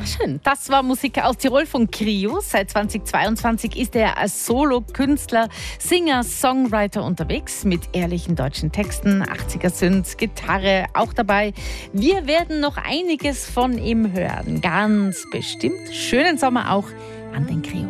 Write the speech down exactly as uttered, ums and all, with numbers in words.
Schön, das war Musik aus Tirol von Krio. Seit zweitausendzweiundzwanzig ist er als Solo-Künstler, Singer, Songwriter unterwegs mit ehrlichen deutschen Texten. achtziger-Synth, Gitarre auch dabei. Wir werden noch einiges von ihm hören, ganz bestimmt. Schönen Sommer auch an den Krio.